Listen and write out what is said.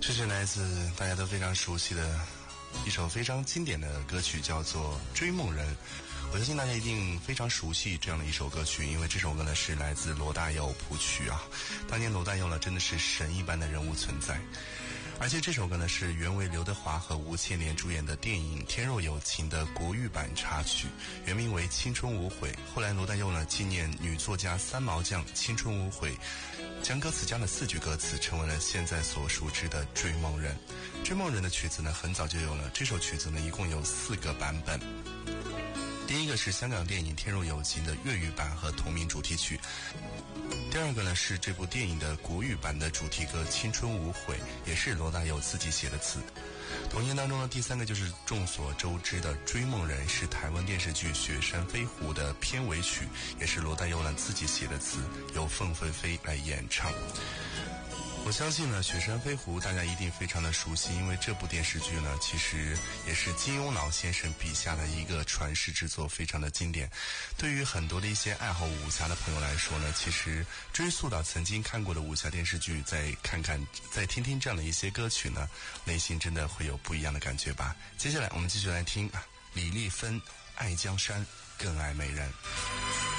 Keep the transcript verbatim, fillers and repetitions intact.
这是来自大家都非常熟悉的一首非常经典的歌曲，叫做《追梦人》。我相信大家一定非常熟悉这样的一首歌曲，因为这首歌呢是来自罗大佑谱曲啊。当年罗大佑呢真的是神一般的人物存在，而且这首歌呢是原为刘德华和吴倩莲主演的电影《天若有情》的国语版插曲，原名为《青春无悔》。后来罗大佑呢纪念女作家三毛将《青春无悔》，将歌词加了四句歌词，成为了现在所熟知的《追梦人》。《追梦人》的曲子呢很早就有了，这首曲子呢一共有四个版本。第一个是香港电影《天若有情》的粤语版和同名主题曲，第二个呢是这部电影的国语版的主题歌《青春无悔》，也是罗大佑自己写的词。同年当中呢，第三个就是众所周知的《追梦人》，是台湾电视剧《雪山飞狐》的片尾曲，也是罗大佑呢自己写的词，由凤飞飞来演唱。我相信呢，《雪山飞狐》大家一定非常的熟悉，因为这部电视剧呢，其实也是金庸老先生笔下的一个传世之作，非常的经典。对于很多的一些爱好武侠的朋友来说呢，其实追溯到曾经看过的武侠电视剧，再看看、再听听这样的一些歌曲呢，内心真的会有不一样的感觉吧。接下来我们继续来听李丽芬《爱江山更爱美人》。